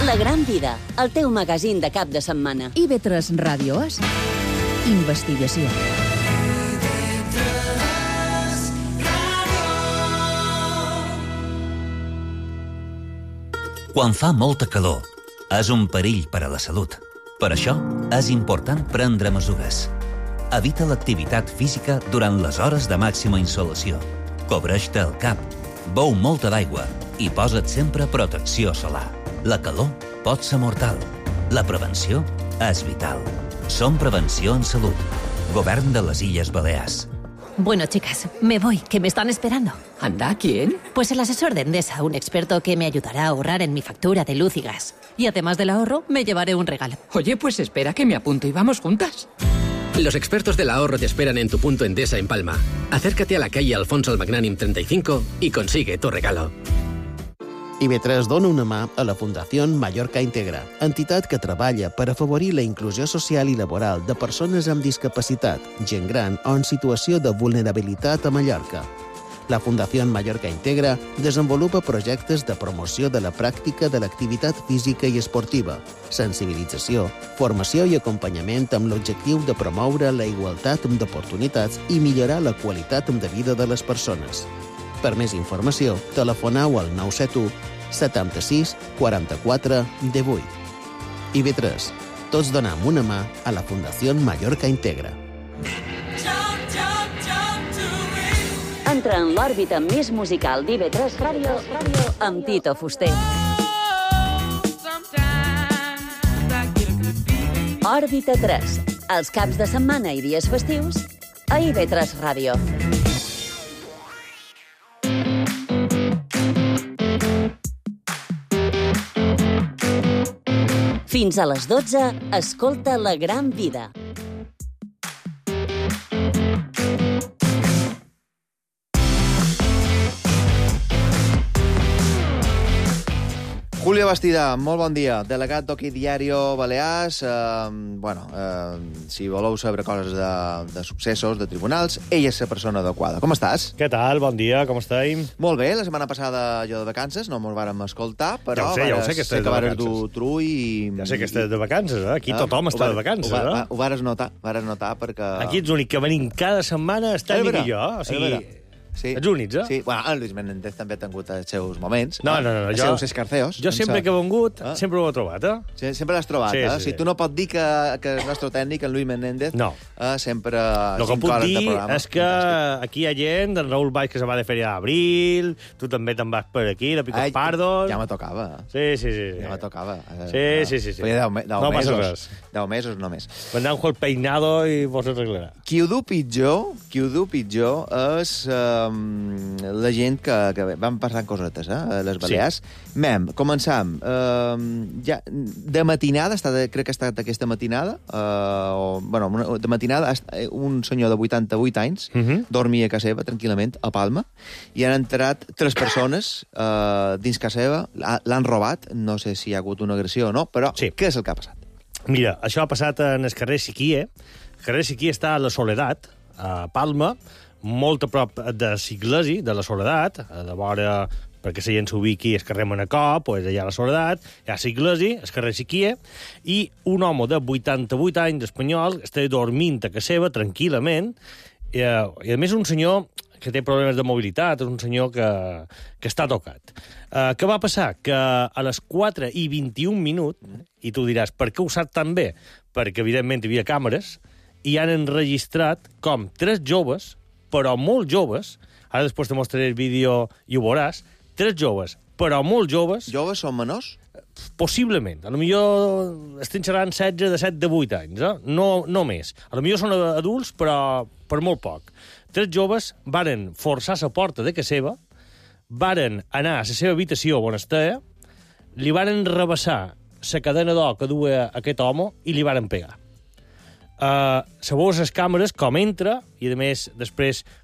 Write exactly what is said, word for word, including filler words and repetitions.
La Gran Vida, el teu magazín de cap de setmana. I ve tres Ràdio és investigació. Quan fa molta calor, és un perill per a la salut. Per això, és important prendre mesures. Evita l'activitat física durant les hores de màxima insolació. Cobreix-te el cap, beu molta d'aigua i posa't sempre protecció solar. La calor pot ser mortal. La prevenció és vital. Som Prevenció en Salut. Govern de les Illes Balears. Bueno, chicas, me voy, que me están esperando. ¿Anda? ¿Quién? Pues el asesor de Endesa, un experto que me ayudará a ahorrar en mi factura de luz y gas. Y además del ahorro, me llevaré un regalo. Oye, pues espera que me apunto y vamos juntas. Los expertos del ahorro te esperan en tu punto Endesa en Palma. Acércate a la calle Alfonso el Magnánim treinta y cinco y consigue tu regalo. I B tres dona una mà a la Fundació Mallorca Integra, entitat que treballa per afavorir la inclusió social i laboral de persones amb discapacitat, gent gran o en situació de vulnerabilitat a Mallorca. La Fundació Mallorca Integra desenvolupa projectes de promoció de la pràctica de l'activitat física i esportiva, sensibilització, formació i acompanyament amb l'objectiu de promoure la igualtat d'oportunitats i millorar la qualitat de vida de les persones. Per més informació, telefoneu al nou set u setanta-sis quaranta-quatre divuit. I B tres. Tots donem una mà a la Fundació Mallorca Integra. Entra en l'òrbita més musical d'I B tres Ràdio amb Tito Fuster. Òrbita tres. Els caps de setmana i dies festius a I B tres Ràdio. Fins a les dotze, escolta La Gran Vida. Julio Bastida, molt bon dia. Delegat d'Hockey Diario Balears. Eh, bueno, eh, si voleu saber coses de, de successos, de tribunals, ell és la persona adequada. Com estàs? Què tal? Bon dia, com estem? Molt bé, la setmana passada jo de vacances, no mos vàrem escoltar, però ja ho sé, ja ho sé que estàs de vacances. dur trull i... Ja sé que estàs de vacances, eh? Aquí tothom eh? està de vacances, ho, va, eh? Ho vares notar, vares notar perquè... Aquí ets l'únic que venim cada setmana, està Nick i jo, o sigui... Sí. Ets únics, eh? Sí. Bueno, el Luis Menéndez també ha tingut els seus moments. No, no, no. no els jo, seus escarceos. Jo sempre que he vengut, eh? sempre ho he trobat, eh? Sí, sempre l'has trobat, sí, eh? Sí, o sigui, sí. tu no pots dir que, que el nostre tècnic, en Luis Menéndez, no. eh, sempre... El que puc dir és que aquí hi ha gent, en Raúl Valls, que se va de Feria d'Abril, tu també te'n vas per aquí, de Picos Ai, Pardos... Ja me tocava. Sí, sí, sí. Ja me tocava. Sí, sí, sí. sí. Feia deu, deu no mesos. Res. Deu mesos només. Vendam el peinado i vos arreglarà. Qui ho du pitjor, qui ho du pitjor és um, la gent que que van passant cosetes, eh, a les Balears. Sí. Mem, començam. Uh, ja, de matinada, està de, crec que ha estat aquesta matinada, uh, o, bueno, de matinada, un senyor de vuitanta-vuit anys uh -huh. dormia a casa seva, tranquil·lament, a Palma, i han entrat tres persones uh, dins casa seva, l'han robat, no sé si hi ha hagut una agressió o no, però sí. Què és el que ha passat? Mira, això ha passat en el carrer Siquie. El carrer Siquie està a la Soledat, a Palma, molt a prop de l'Iglesi, de la Soledat, de vora, perquè la gent s'ubiqui el carrer Manacor, pues allà a la Soledat, hi ha l'Iglesi, el carrer Siquie, i un home de vuitanta-vuit anys espanyol està dormint a casa seva tranquil·lament, i, i a més un senyor que té problemes de mobilitat, és un senyor que, que està tocat. Uh, què va passar? Que a les quatre i vint-i-un minuts, i tu diràs, per què ho sap tan bé? Perquè, evidentment, hi havia càmeres, i han enregistrat com tres joves, però molt joves, ara després te mostraré el vídeo i ho veuràs, tres joves, però molt joves... Joves són menors? Possiblement. A lo millor estem xerrant setze, de set, de vuit anys, eh? No, no més. A lo millor són adults, però per molt poc. Tres joves varen forçar la porta de casa seva, varen anar a la seva habitació on estava, li varen rebassar la cadena d'or que duia aquest home i li varen pegar. Uh, se veus les càmeres com entra, i a més després